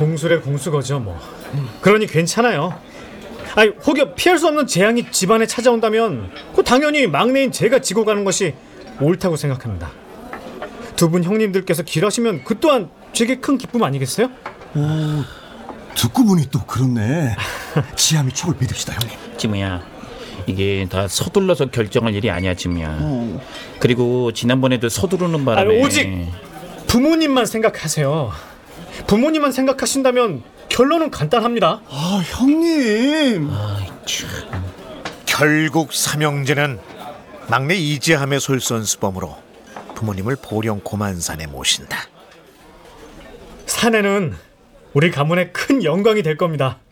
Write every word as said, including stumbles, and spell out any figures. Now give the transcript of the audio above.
공술의 공수거죠 뭐. 그러니 괜찮아요. 아니, 혹여 피할 수 없는 재앙이 집안에 찾아온다면 그 당연히 막내인 제가 지고 가는 것이 옳다고 생각합니다. 두 분 형님들께서 길하시면 그 또한 제게 큰 기쁨 아니겠어요? 오, 듣고 보니 또 그렇네. 지암이 촉을 믿읍시다, 형님. 지무야, 이게 다 서둘러서 결정할 일이 아니야, 지무야. 어. 그리고 지난번에도 서두르는 바람에 아니, 오직 부모님만 생각하세요. 부모님만 생각하신다면 결론은 간단합니다. 아, 형님. 아이, 참. 결국 삼형제는 막내 이지함의 솔선수범으로 부모님을 보령 고만산에 모신다. 사내는 우리 가문의 큰 영광이 될 겁니다.